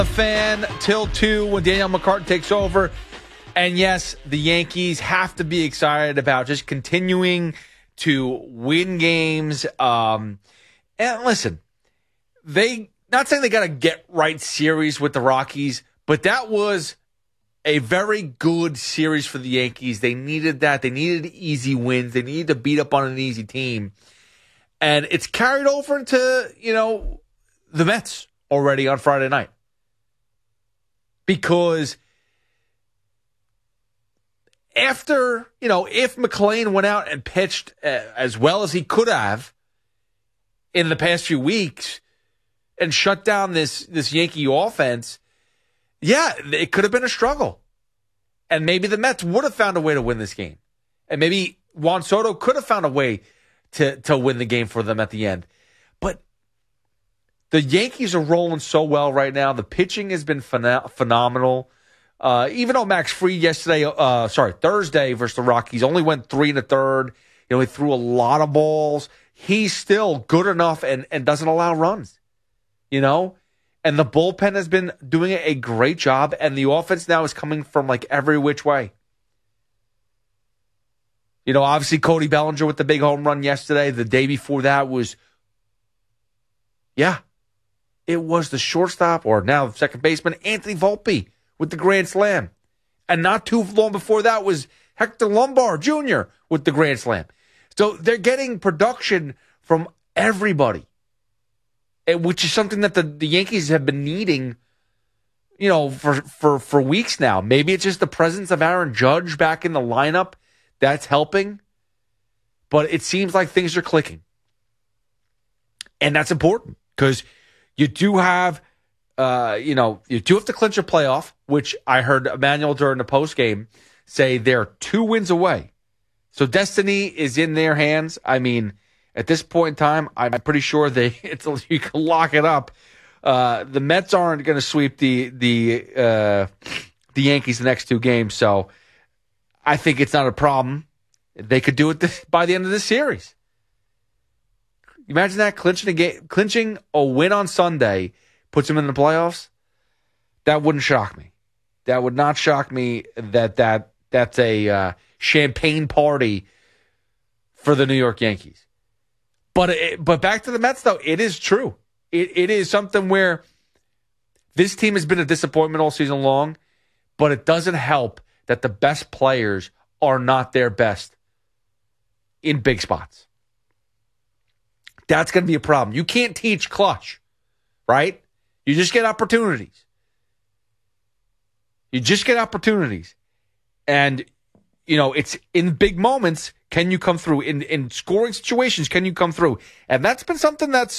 A fan till 2 when Danielle McCartan takes over. And yes, the Yankees have to be excited about just continuing to win games. And listen, not saying they got a get-right series with the Rockies, but that was a very good series for the Yankees. They needed that. They needed easy wins. They needed to beat up on an easy team. And it's carried over into, the Mets already on Friday night. Because after, if McClain went out and pitched as well as he could have in the past few weeks and shut down this Yankee offense, yeah, it could have been a struggle. And maybe the Mets would have found a way to win this game. And maybe Juan Soto could have found a way to win the game for them at the end. But the Yankees are rolling so well right now. The pitching has been phenomenal. Even though Max Fried Thursday versus the Rockies only went 3 1/3. He threw a lot of balls. He's still good enough and doesn't allow runs. And the bullpen has been doing a great job, and the offense now is coming from every which way. Obviously Cody Bellinger with the big home run yesterday. The day before that was, it was the shortstop, or now second baseman, Anthony Volpe with the grand slam. And not too long before that was Hector Lombard Jr. with the grand slam. So they're getting production from everybody, which is something that the Yankees have been needing, for weeks now. Maybe it's just the presence of Aaron Judge back in the lineup that's helping. But it seems like things are clicking. And that's important because you do have, you do have to clinch a playoff, which I heard Emmanuel during the postgame say they're 2 wins away. So destiny is in their hands. I mean, at this point in time, I'm pretty sure you can lock it up. The Mets aren't going to sweep the Yankees the next 2 games, so I think it's not a problem. They could do it by the end of this series. Imagine that, clinching a win on Sunday puts them in the playoffs. That wouldn't shock me. That would not shock me that's a champagne party for the New York Yankees. But back to the Mets, though, it is true. It is something where this team has been a disappointment all season long, but it doesn't help that the best players are not their best in big spots. That's going to be a problem. You can't teach clutch, right? You just get opportunities. And, it's in big moments, can you come through? In scoring situations, can you come through? And that's been something that's